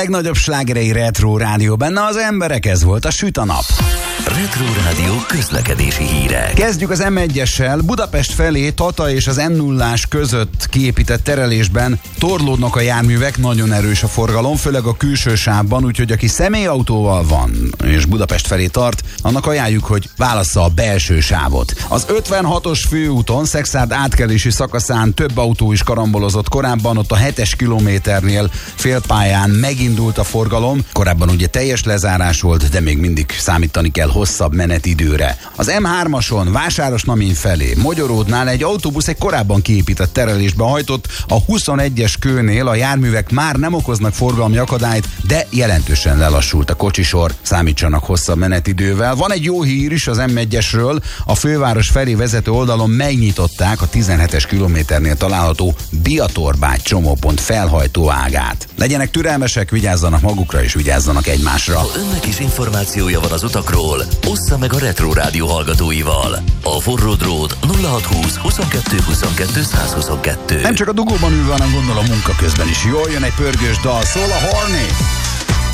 Legnagyobb slágerei Retro Rádió, benne az emberek, ez volt a Süt a nap. Retro Rádió közlekedési hírek. Kezdjük az M1-essel. Budapest felé Tata és az M0-ás között kiépített terelésben torlódnak a járművek, nagyon erős a forgalom, főleg a külső sávban, úgyhogy aki személyautóval van és Budapest felé tart, annak ajánljuk, hogy válassza a belső sávot. Az 56-os főúton Szekszárd átkelési szakaszán több autó is karambolozott korábban, ott a 7-es kilométernél félpályán megindult a forgalom, korábban ugye teljes lezárás volt, de még mindig számítani kell hosszabb menetidőre. Az M3-ason Vásárosnamény felé Mogyoródnál egy autóbusz egy korábban kiépített terelésbe hajtott, a 21-es kőnél a járművek már nem okoznak forgalmi akadályt, de jelentősen lelassult a kocsisor, számítsanak hosszabb menetidővel. Van egy jó hír is az M1-esről, a főváros felé vezető oldalon megnyitották a 17-es kilométernél található Biatorbágy csomópont felhajtó ágát. Legyenek türelmesek, vigyázzanak magukra és vigyázzanak egymásra. Ha önnek is információja van az utakról, ossza meg a Retro Rádió hallgatóival. A forró drót 0620 22 22 122. Nem csak a dugóban ülve, hanem gondolom munka közben is. Jól jön egy pörgős dal, szól a Horny.